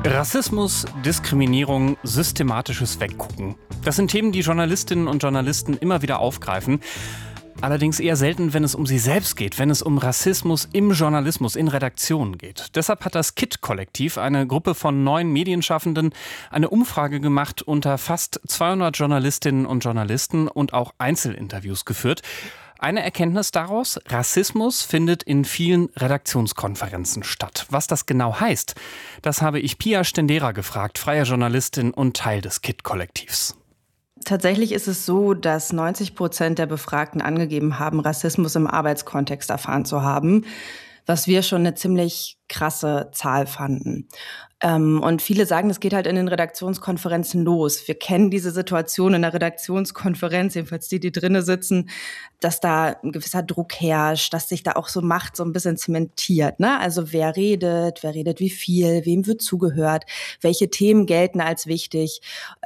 Rassismus, Diskriminierung, systematisches Weggucken. Das sind Themen, die Journalistinnen und Journalisten immer wieder aufgreifen. Allerdings eher selten, wenn es um sie selbst geht, wenn es um Rassismus im Journalismus, in Redaktionen geht. Deshalb hat das KIT-Kollektiv, eine Gruppe von 9 Medienschaffenden, eine Umfrage gemacht unter fast 200 Journalistinnen und Journalisten und auch Einzelinterviews geführt. Eine Erkenntnis daraus: Rassismus findet in vielen Redaktionskonferenzen statt. Was das genau heißt, das habe ich Pia Stendera gefragt, freie Journalistin und Teil des KIT-Kollektivs. Tatsächlich ist es so, dass 90% der Befragten angegeben haben, Rassismus im Arbeitskontext erfahren zu haben, was wir schon eine ziemlich krasse Zahl fanden. Und viele sagen, das geht halt in den Redaktionskonferenzen los. Wir kennen diese Situation in der Redaktionskonferenz, jedenfalls die drinnen sitzen, dass da ein gewisser Druck herrscht, dass sich da auch so Macht so ein bisschen zementiert, ne? Also wer redet wie viel, wem wird zugehört, welche Themen gelten als wichtig,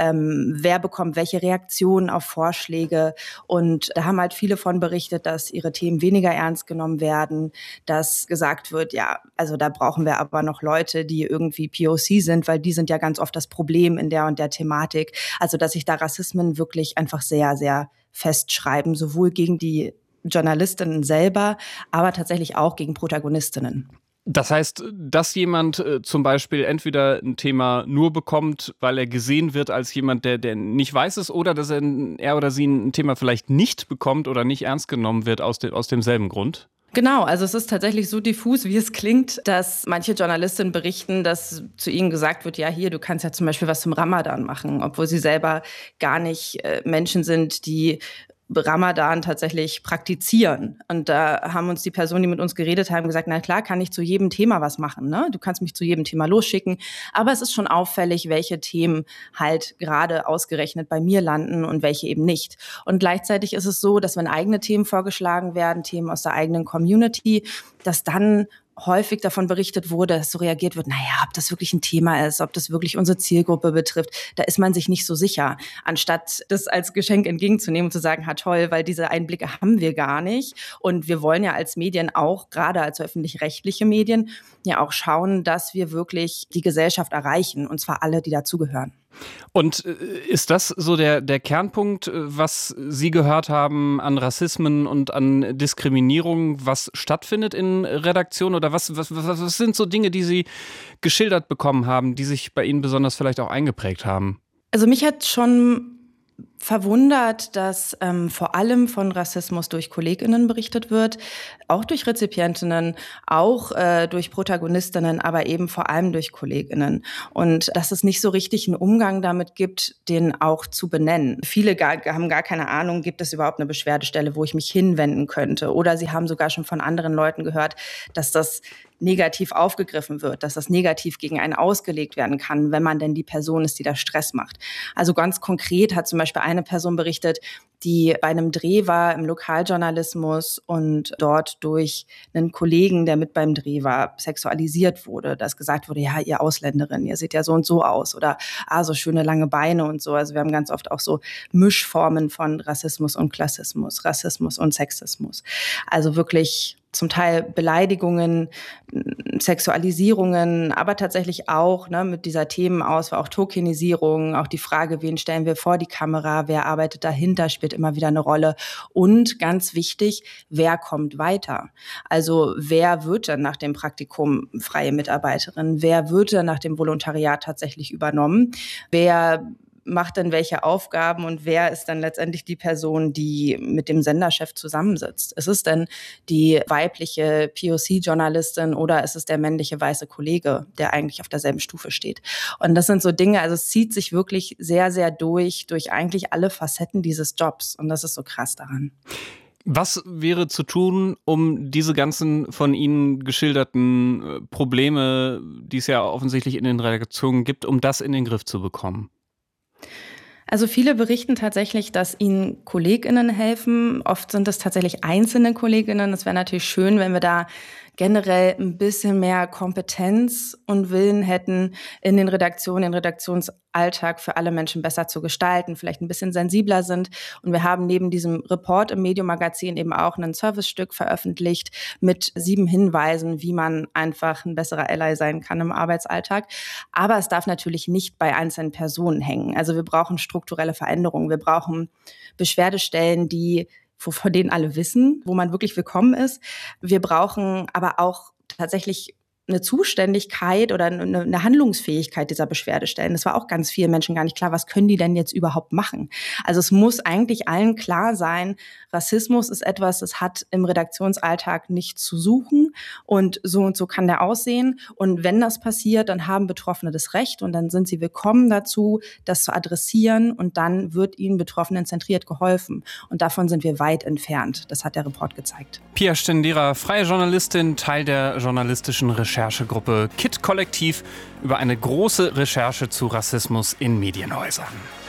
wer bekommt welche Reaktionen auf Vorschläge. Und da haben halt viele von berichtet, dass ihre Themen weniger ernst genommen werden, dass gesagt wird, ja, also da brauchen wir aber noch Leute, die irgendwie POC sind, weil die sind ja ganz oft das Problem in der und der Thematik. Also dass sich da Rassismen wirklich einfach sehr, sehr festschreiben, sowohl gegen die Journalistinnen selber, aber tatsächlich auch gegen Protagonistinnen. Das heißt, dass jemand zum Beispiel entweder ein Thema nur bekommt, weil er gesehen wird als jemand, der nicht weiß ist, oder dass er oder sie ein Thema vielleicht nicht bekommt oder nicht ernst genommen wird aus demselben Grund? Genau, also es ist tatsächlich so diffus, wie es klingt, dass manche Journalistinnen berichten, dass zu ihnen gesagt wird, ja hier, du kannst ja zum Beispiel was zum Ramadan machen, obwohl sie selber gar nicht Menschen sind, die Ramadan tatsächlich praktizieren. Und da haben uns die Personen, die mit uns geredet haben, gesagt, na klar, kann ich zu jedem Thema was machen, ne? Du kannst mich zu jedem Thema losschicken. Aber es ist schon auffällig, welche Themen halt gerade ausgerechnet bei mir landen und welche eben nicht. Und gleichzeitig ist es so, dass wenn eigene Themen vorgeschlagen werden, Themen aus der eigenen Community, dass dann häufig davon berichtet wurde, dass so reagiert wird, naja, ob das wirklich ein Thema ist, ob das wirklich unsere Zielgruppe betrifft, da ist man sich nicht so sicher. Anstatt das als Geschenk entgegenzunehmen und zu sagen, toll, weil diese Einblicke haben wir gar nicht. Und wir wollen ja als Medien auch, gerade als öffentlich-rechtliche Medien, ja auch schauen, dass wir wirklich die Gesellschaft erreichen, und zwar alle, die dazugehören. Und ist das so der Kernpunkt, was Sie gehört haben an Rassismen und an Diskriminierung, was stattfindet in Redaktionen? Oder was sind so Dinge, die Sie geschildert bekommen haben, die sich bei Ihnen besonders vielleicht auch eingeprägt haben? Also mich hat schon verwundert, dass vor allem von Rassismus durch KollegInnen berichtet wird, auch durch Rezipientinnen, auch durch Protagonistinnen, aber eben vor allem durch KollegInnen. Und dass es nicht so richtig einen Umgang damit gibt, den auch zu benennen. Viele haben gar keine Ahnung, gibt es überhaupt eine Beschwerdestelle, wo ich mich hinwenden könnte? Oder sie haben sogar schon von anderen Leuten gehört, dass das negativ aufgegriffen wird, dass das negativ gegen einen ausgelegt werden kann, wenn man denn die Person ist, die da Stress macht. Also ganz konkret hat zum Beispiel eine Person berichtet, die bei einem Dreh war im Lokaljournalismus und dort durch einen Kollegen, der mit beim Dreh war, sexualisiert wurde, dass gesagt wurde, ja, ihr Ausländerin, ihr seht ja so und so aus oder so schöne lange Beine und so. Also wir haben ganz oft auch so Mischformen von Rassismus und Klassismus, Rassismus und Sexismus. Also wirklich zum Teil Beleidigungen, Sexualisierungen, aber tatsächlich auch mit dieser Themenauswahl, auch Tokenisierung, auch die Frage, wen stellen wir vor die Kamera, wer arbeitet dahinter, spielt immer wieder eine Rolle. Und ganz wichtig, wer kommt weiter? Also wer wird dann nach dem Praktikum freie Mitarbeiterin? Wer wird dann nach dem Volontariat tatsächlich übernommen? Wer macht dann welche Aufgaben und wer ist dann letztendlich die Person, die mit dem Senderchef zusammensitzt? Ist es denn die weibliche POC-Journalistin oder ist es der männliche weiße Kollege, der eigentlich auf derselben Stufe steht? Und das sind so Dinge, also es zieht sich wirklich sehr, sehr durch eigentlich alle Facetten dieses Jobs. Und das ist so krass daran. Was wäre zu tun, um diese ganzen von Ihnen geschilderten Probleme, die es ja offensichtlich in den Redaktionen gibt, um das in den Griff zu bekommen? Also viele berichten tatsächlich, dass ihnen KollegInnen helfen. Oft sind es tatsächlich einzelne KollegInnen. Es wäre natürlich schön, wenn wir da generell ein bisschen mehr Kompetenz und Willen hätten, in den Redaktionen, den Redaktionsalltag für alle Menschen besser zu gestalten, vielleicht ein bisschen sensibler sind. Und wir haben neben diesem Report im Medium-Magazin eben auch ein Servicestück veröffentlicht mit 7 Hinweisen, wie man einfach ein besserer Ally sein kann im Arbeitsalltag. Aber es darf natürlich nicht bei einzelnen Personen hängen. Also wir brauchen strukturelle Veränderungen. Wir brauchen Beschwerdestellen, von denen alle wissen, wo man wirklich willkommen ist. Wir brauchen aber auch tatsächlich eine Zuständigkeit oder eine Handlungsfähigkeit dieser Beschwerdestellen. Das war auch ganz vielen Menschen gar nicht klar, was können die denn jetzt überhaupt machen? Also es muss eigentlich allen klar sein, Rassismus ist etwas, das hat im Redaktionsalltag nichts zu suchen und so kann der aussehen. Und wenn das passiert, dann haben Betroffene das Recht und dann sind sie willkommen dazu, das zu adressieren und dann wird ihnen Betroffenen zentriert geholfen. Und davon sind wir weit entfernt. Das hat der Report gezeigt. Pia Stendera, freie Journalistin, Teil der journalistischen Recherchegruppe KIT Kollektiv über eine große Recherche zu Rassismus in Medienhäusern.